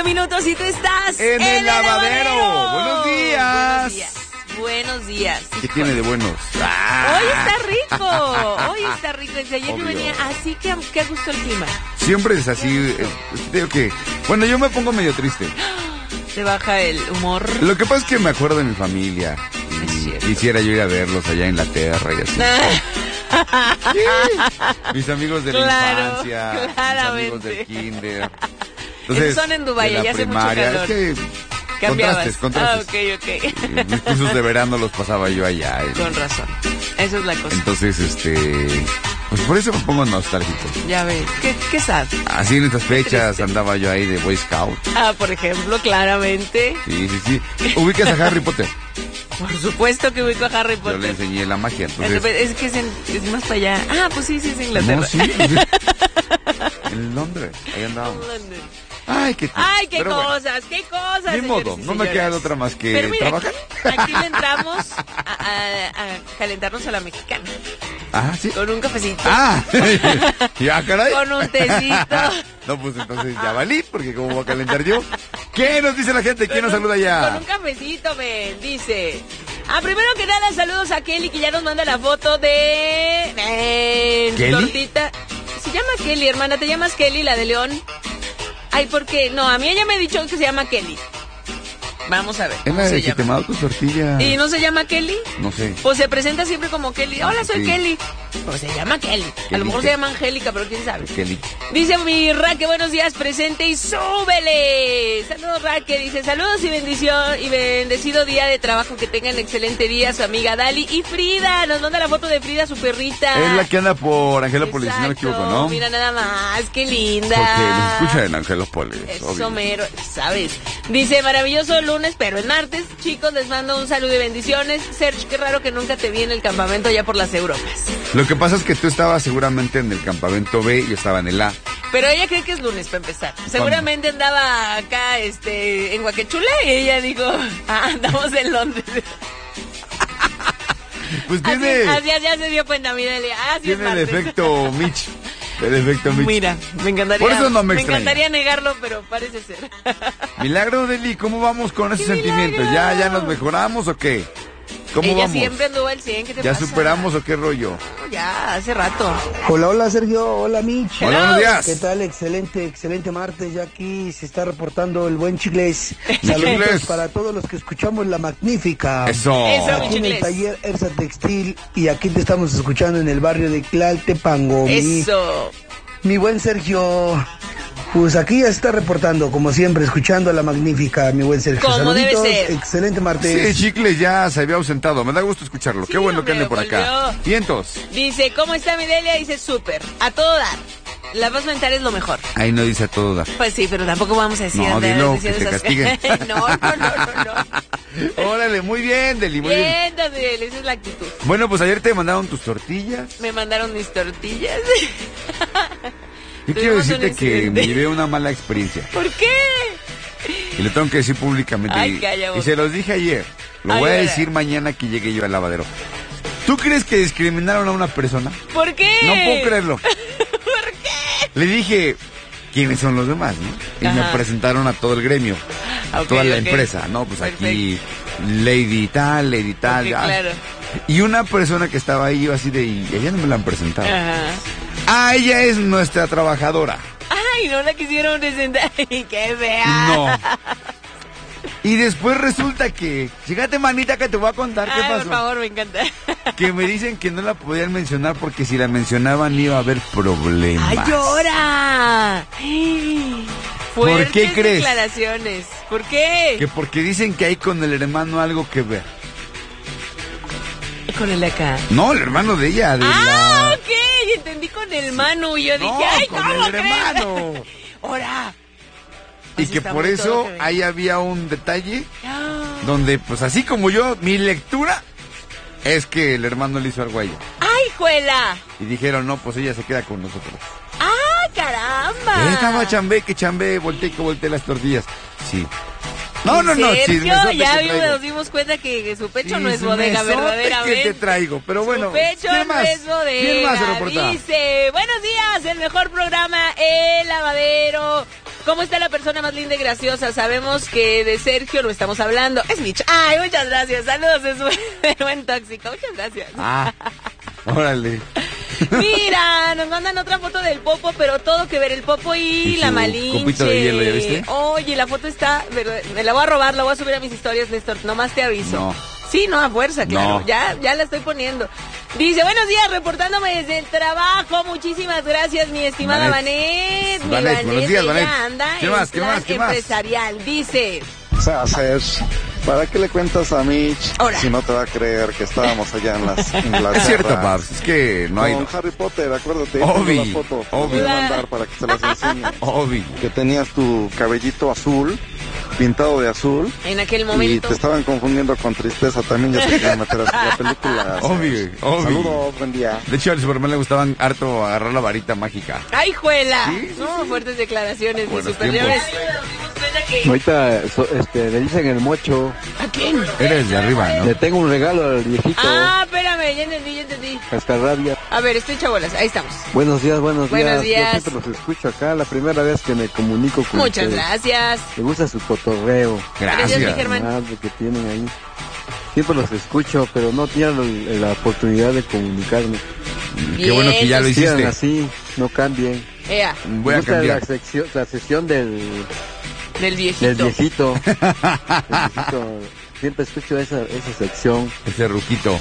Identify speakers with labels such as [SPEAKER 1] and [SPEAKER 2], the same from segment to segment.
[SPEAKER 1] minutos y tú estás
[SPEAKER 2] en el lavadero. Buenos días.
[SPEAKER 1] Buenos días.
[SPEAKER 2] ¿Qué tiene de buenos?
[SPEAKER 1] Hoy está rico. Desde ayer que venía así que a gusto el clima.
[SPEAKER 2] Siempre es así. Digo que, bueno, yo me pongo medio triste.
[SPEAKER 1] Te baja el humor.
[SPEAKER 2] Lo que pasa es que me acuerdo de mi familia. Y quisiera yo ir a verlos allá en Inglaterra y así. Sí. Mis amigos de la infancia.
[SPEAKER 1] Claramente.
[SPEAKER 2] Mis amigos del kinder. Entonces,
[SPEAKER 1] son en Dubái, ya hace mucho calor.
[SPEAKER 2] Es que
[SPEAKER 1] cambiabas.
[SPEAKER 2] Contrastes.
[SPEAKER 1] Ok.
[SPEAKER 2] Mis cursos de verano los pasaba yo allá.
[SPEAKER 1] Con razón. Eso es la cosa.
[SPEAKER 2] Entonces, pues por eso me pongo nostálgico.
[SPEAKER 1] Ya ves. ¿Qué sad?
[SPEAKER 2] Así en estas fechas andaba yo ahí de Boy Scout.
[SPEAKER 1] Por ejemplo, claramente.
[SPEAKER 2] Sí. ¿Ubicas a Harry Potter?
[SPEAKER 1] Por supuesto que ubico a Harry Potter.
[SPEAKER 2] Yo le enseñé la magia. Entonces...
[SPEAKER 1] Es que es más para allá. Pues sí, es Inglaterra.
[SPEAKER 2] No, sí. En Londres. Ahí andábamos. Ay, qué
[SPEAKER 1] cosas.
[SPEAKER 2] Ni modo, no me queda otra más que trabajar.
[SPEAKER 1] Aquí le entramos a calentarnos a la mexicana.
[SPEAKER 2] ¿Sí?
[SPEAKER 1] Con un cafecito.
[SPEAKER 2] Ya, caray.
[SPEAKER 1] Con un tecito.
[SPEAKER 2] No, pues entonces ya valí, porque ¿cómo voy a calentar yo? ¿Qué nos dice la gente? ¿Quién nos saluda ya?
[SPEAKER 1] Con un cafecito, dice. Primero que nada, saludos a Kelly, que ya nos manda la foto de...
[SPEAKER 2] ¿Kelly?
[SPEAKER 1] Tortita. Se llama Kelly, hermana. ¿Te llamas Kelly, la de León? ¿Por qué? No, a mí ella me ha dicho que se llama Kelly. Vamos a ver.
[SPEAKER 2] ¿Es la de que te mando tu tortilla?
[SPEAKER 1] ¿Y no se llama Kelly?
[SPEAKER 2] No sé.
[SPEAKER 1] Pues se presenta siempre como Kelly. Hola, soy Kelly. Pues se llama Kelly. A lo mejor se llama Angélica, pero quién sabe.
[SPEAKER 2] Kelly.
[SPEAKER 1] Dice mi Raque, buenos días, presente y súbele. Saludos, Raque. Dice, saludos y bendición y bendecido día de trabajo. Que tengan excelente día su amiga Dali y Frida. Nos manda la foto de Frida, su perrita.
[SPEAKER 2] Es la que anda por Angelópolis, si no me equivoco, ¿no?
[SPEAKER 1] Mira nada más, qué linda.
[SPEAKER 2] Porque nos escucha en Angelópolis.
[SPEAKER 1] Eso mero, ¿sabes? Dice, maravilloso lunes, pero el martes, chicos, les mando un saludo y bendiciones. Serge, qué raro que nunca te vi en el campamento allá por las Europas.
[SPEAKER 2] Lo que pasa es que tú estabas seguramente en el campamento B y yo estaba en el A.
[SPEAKER 1] Pero ella cree que es lunes, para empezar. Seguramente andaba acá, en Huaquechula, y ella dijo, andamos en Londres.
[SPEAKER 2] Pues tiene...
[SPEAKER 1] Así ya se dio cuenta, mi Delia.
[SPEAKER 2] Tiene el efecto Mitch.
[SPEAKER 1] Mira, me encantaría.
[SPEAKER 2] Por eso no me extraña.
[SPEAKER 1] Me encantaría negarlo, pero parece ser.
[SPEAKER 2] Milagro, Deli, ¿cómo vamos con esos sentimientos? ¿Ya nos mejoramos o qué? ¿Cómo
[SPEAKER 1] Ella
[SPEAKER 2] vamos?
[SPEAKER 1] siempre anduvo al 100, ¿qué te pasa?
[SPEAKER 2] ¿Ya superamos o qué rollo?
[SPEAKER 1] Ya, hace rato.
[SPEAKER 3] Hola Sergio, hola Mitch.
[SPEAKER 2] Hola, buenos días.
[SPEAKER 3] ¿Qué tal? Excelente martes, ya aquí se está reportando el buen Chicles. Saludos para todos los que escuchamos La Magnífica.
[SPEAKER 2] Eso
[SPEAKER 3] aquí en el taller Ersa Textil y aquí te estamos escuchando en el barrio de Tlaltepango.
[SPEAKER 1] Eso.
[SPEAKER 3] Mi buen Sergio, pues aquí ya se está reportando, como siempre, escuchando a La Magnífica, mi buen Sergio.
[SPEAKER 1] Como
[SPEAKER 3] saluditos,
[SPEAKER 1] debe ser.
[SPEAKER 3] Excelente martes.
[SPEAKER 2] Sí, Chicles ya se había ausentado, me da gusto escucharlo.
[SPEAKER 1] Sí,
[SPEAKER 2] qué bueno que
[SPEAKER 1] hombre,
[SPEAKER 2] ande por acá.
[SPEAKER 1] volvió.
[SPEAKER 2] Vientos.
[SPEAKER 1] Dice, ¿cómo está mi Delia? Dice, súper, a todo dar. La voz mental es lo mejor.
[SPEAKER 2] Ahí no dice a todo dar.
[SPEAKER 1] Pues sí, pero tampoco vamos a decir...
[SPEAKER 2] No, dilo, que te castiguen.
[SPEAKER 1] No.
[SPEAKER 2] Órale, muy bien, Deli, muy bien.
[SPEAKER 1] Deli, esa es la actitud.
[SPEAKER 2] Bueno, pues ayer te mandaron tus tortillas.
[SPEAKER 1] Me mandaron mis tortillas.
[SPEAKER 2] Yo quiero decirte que me llevé una mala experiencia.
[SPEAKER 1] ¿Por qué?
[SPEAKER 2] Y lo tengo que decir públicamente.
[SPEAKER 1] Ay, calla,
[SPEAKER 2] y se los dije ayer. Lo voy a decir mañana que llegue yo al lavadero. ¿Tú crees que discriminaron a una persona?
[SPEAKER 1] ¿Por qué?
[SPEAKER 2] No puedo creerlo.
[SPEAKER 1] ¿Por qué?
[SPEAKER 2] Le dije, ¿quiénes son los demás? ¿No? Y me presentaron a todo el gremio, a toda la empresa. No, pues perfecto. Aquí, Lady tal.
[SPEAKER 1] Okay, claro.
[SPEAKER 2] Y una persona que estaba ahí, yo así de, y ella no me la han presentado. Ella es nuestra trabajadora.
[SPEAKER 1] Ay, no la quisieron presentar. ¡Qué fea!
[SPEAKER 2] No. Y después resulta que, fíjate manita que te voy a contar qué pasó.
[SPEAKER 1] Por favor, me encanta.
[SPEAKER 2] Que me dicen que no la podían mencionar porque si la mencionaban iba a haber problemas.
[SPEAKER 1] ¡Ay, llora!
[SPEAKER 2] ¿Por qué crees?
[SPEAKER 1] Declaraciones. ¿Por qué?
[SPEAKER 2] Que porque dicen que hay con el hermano algo que ver.
[SPEAKER 1] ¿Con el de acá?
[SPEAKER 2] No, el hermano de ella.
[SPEAKER 1] Ok, entendí con el Manu. Y yo dije, ¡ay,
[SPEAKER 2] con
[SPEAKER 1] cómo
[SPEAKER 2] el hermano!
[SPEAKER 1] ¡Hora!
[SPEAKER 2] Y que por eso ahí había un detalle donde, pues así como yo, mi lectura es que el hermano le hizo algo a ella.
[SPEAKER 1] ¡Ay, juela!
[SPEAKER 2] Y dijeron, no, pues ella se queda con nosotros.
[SPEAKER 1] ¡Ay, caramba!
[SPEAKER 2] Estaba chambe, volteé las tortillas. Sí. No,
[SPEAKER 1] Sergio, ya nos dimos cuenta que su pecho no es bodega verdaderamente.
[SPEAKER 2] Que te traigo, pero bueno.
[SPEAKER 1] Su pecho no es bodega.
[SPEAKER 2] ¿Quién más se reporta?
[SPEAKER 1] Dice, buenos días, el mejor programa, El Lavadero. ¿Cómo está la persona más linda y graciosa? Sabemos que de Sergio no estamos hablando. Es Mitch. Ay, muchas gracias. Saludos, es buen tóxico. Muchas gracias.
[SPEAKER 2] Órale.
[SPEAKER 1] Mira, nos mandan otra foto del Popo, pero todo que ver el Popo y la Malinche.
[SPEAKER 2] Copito de hielo, ¿ya viste?
[SPEAKER 1] Oye, la foto está, me la voy a robar, la voy a subir a mis historias, Néstor, nomás te aviso.
[SPEAKER 2] No.
[SPEAKER 1] Sí, no, a fuerza, claro,
[SPEAKER 2] no.
[SPEAKER 1] ya la estoy poniendo. Dice, buenos días, reportándome desde el trabajo, muchísimas gracias, mi estimada Vanet. Mi
[SPEAKER 2] Vanet, buenos días, Vanet.
[SPEAKER 1] Anda
[SPEAKER 2] ¿Qué más, qué más, qué más?
[SPEAKER 1] Empresarial, dice...
[SPEAKER 4] O sea, Serge, ¿para qué le cuentas a Mitch
[SPEAKER 1] Hola.
[SPEAKER 4] si no te va a creer que estábamos allá en las Inglaterra?
[SPEAKER 2] Es cierto, Paps, es que no hay...
[SPEAKER 4] Con Harry Potter, acuérdate,
[SPEAKER 2] Obi,
[SPEAKER 4] tengo la foto, te
[SPEAKER 2] Obi.
[SPEAKER 4] voy a mandar para que se las enseñe.
[SPEAKER 2] Obi.
[SPEAKER 4] Que tenías tu cabellito azul, pintado de azul,
[SPEAKER 1] En aquel
[SPEAKER 4] y
[SPEAKER 1] momento.
[SPEAKER 4] te estaban confundiendo con tristeza también, ya te querían meter a la película.
[SPEAKER 2] Obi, Obi.
[SPEAKER 4] Saludos, buen día.
[SPEAKER 2] De hecho, al Superman le gustaban harto agarrar la varita mágica.
[SPEAKER 1] ¡Ay, juela!
[SPEAKER 2] Sí, sí,
[SPEAKER 1] No,
[SPEAKER 2] sí.
[SPEAKER 1] fuertes declaraciones,
[SPEAKER 2] Buenos
[SPEAKER 1] mis superiores.
[SPEAKER 5] Ahorita le dicen el mocho.
[SPEAKER 1] ¿A quién?
[SPEAKER 2] Eres de arriba, ¿no?
[SPEAKER 5] Le tengo un regalo al viejito.
[SPEAKER 1] Ah, espérame, ya entendí.
[SPEAKER 5] Cascarrabia.
[SPEAKER 1] A ver, estoy chabolas, ahí estamos.
[SPEAKER 5] Buenos días, buenos días.
[SPEAKER 1] Buenos días.
[SPEAKER 5] Yo siempre los escucho acá. La primera vez que me comunico con
[SPEAKER 1] Muchas
[SPEAKER 5] ustedes.
[SPEAKER 1] gracias.
[SPEAKER 5] Me gusta su cotorreo.
[SPEAKER 1] Gracias, mi
[SPEAKER 2] Gracias.
[SPEAKER 1] Germán.
[SPEAKER 5] Madre que tienen ahí. Siempre los escucho, pero no tienen la oportunidad de comunicarme.
[SPEAKER 2] Qué bueno que ya lo
[SPEAKER 5] Sigan
[SPEAKER 2] hiciste.
[SPEAKER 5] así, no cambien.
[SPEAKER 1] Ea,
[SPEAKER 2] Voy a
[SPEAKER 5] Me gusta
[SPEAKER 2] cambiar.
[SPEAKER 5] la sesión del
[SPEAKER 1] del viejito.
[SPEAKER 5] viejito. El viejito. Siempre escucho esa sección.
[SPEAKER 2] Ese ruquito.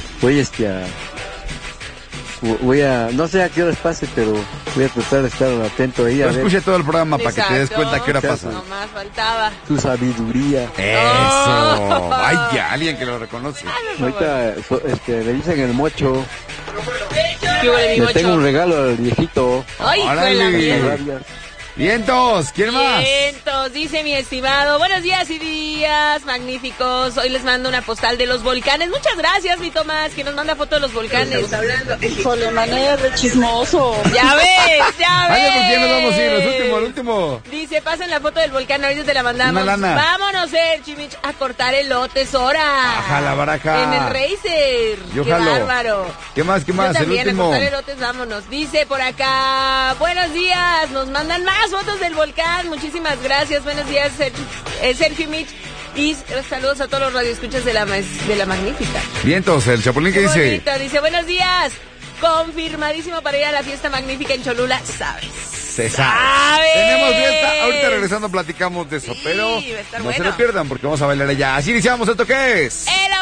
[SPEAKER 5] Voy a, no sé a qué horas pase, pero voy a tratar de estar atento ahí a
[SPEAKER 2] Pero
[SPEAKER 5] ver
[SPEAKER 2] escucha todo el programa para que te des
[SPEAKER 1] Exacto.
[SPEAKER 2] cuenta qué hora pasa.
[SPEAKER 1] No más faltaba.
[SPEAKER 5] su sabiduría.
[SPEAKER 2] Eso. Vaya, alguien que lo reconoce.
[SPEAKER 5] Ahorita le dicen el mocho.
[SPEAKER 1] ¿Qué huele, mi
[SPEAKER 5] Le
[SPEAKER 1] mocho?
[SPEAKER 5] tengo un regalo al viejito.
[SPEAKER 1] Ay, hijo de la
[SPEAKER 2] Órale.
[SPEAKER 1] mierda.
[SPEAKER 5] Cascarrabias.
[SPEAKER 2] Vientos, ¿quién más?
[SPEAKER 1] Vientos, dice mi estimado. Buenos días y días magníficos. Hoy les mando una postal de los volcanes. Muchas gracias, mi Tomás, que nos manda foto de los volcanes.
[SPEAKER 6] Híjole, manera de chismoso.
[SPEAKER 1] Ya ves, ya ves.
[SPEAKER 2] Vale, ¿por qué nos vamos a ir? El último.
[SPEAKER 1] Dice, pasen la foto del volcán, ahorita te la mandamos.
[SPEAKER 2] Una lana.
[SPEAKER 1] Vámonos, Chimich, a cortar elotes, hora.
[SPEAKER 2] Ajá, la baraja.
[SPEAKER 1] En el Racer.
[SPEAKER 2] Yo
[SPEAKER 1] Qué
[SPEAKER 2] jalo.
[SPEAKER 1] bárbaro.
[SPEAKER 2] ¿Qué más, qué más?
[SPEAKER 1] Yo
[SPEAKER 2] El
[SPEAKER 1] también,
[SPEAKER 2] último.
[SPEAKER 1] a cortar elotes, vámonos. Dice por acá, buenos días, nos mandan más fotos del volcán. Muchísimas gracias, buenos días, Sergio y Mitch. Y saludos a todos los radioescuchas de la Magnífica.
[SPEAKER 2] Vientos, el Chapulín que
[SPEAKER 1] Qué
[SPEAKER 2] dice.
[SPEAKER 1] bonito, dice, buenos días. Confirmadísimo para ir a la fiesta magnífica en Cholula, ¿sabes?
[SPEAKER 2] Se sabe.
[SPEAKER 1] ¡Sabes!
[SPEAKER 2] Tenemos fiesta. Ahorita regresando platicamos de eso,
[SPEAKER 1] Sí,
[SPEAKER 2] pero
[SPEAKER 1] va a estar
[SPEAKER 2] no se
[SPEAKER 1] bueno.
[SPEAKER 2] lo pierdan porque vamos a bailar allá. Así iniciamos. ¿Esto qué es?
[SPEAKER 1] ¡El